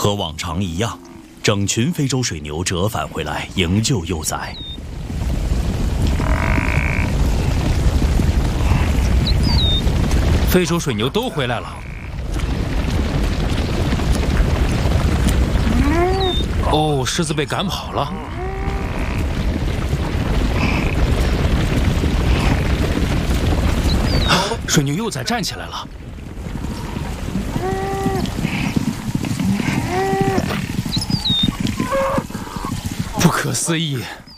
和往常一样，整群非洲水牛折返回来营救幼崽。 非洲水牛都回来了。哦，狮子被赶跑了。水牛幼崽站起来了。不可思议！